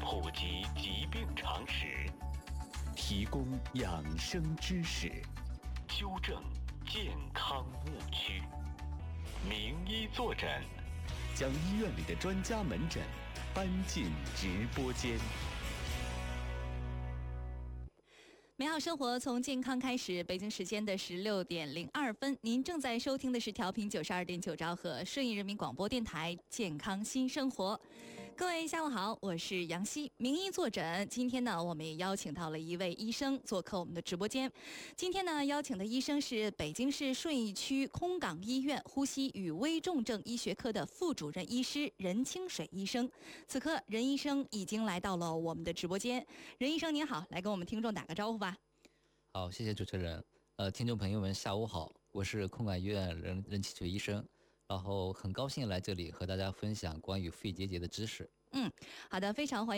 普及疾病常识， 提供养生知识， 纠正健康误区。名医坐诊， 将医院里的专家门诊搬进直播间。 美好生活从健康开始，北京时间的16点02分，您正在收听的是调频92.9兆赫顺义人民广播电台健康新生活。各位下午好，我是杨希，名医坐诊。今天呢，我们也邀请到了一位医生做客我们的直播间。今天呢，邀请的医生是北京市顺义区空港医院呼吸与危重症医学科的副主任医师任清水医生。此刻，任医生已经来到了我们的直播间。任医生您好，来跟我们听众打个招呼吧。 好，谢谢主持人。听众朋友们，下午好，我是空港医院任清水医生，然后很高兴来这里和大家分享关于肺结节的知识。 好的，非常欢迎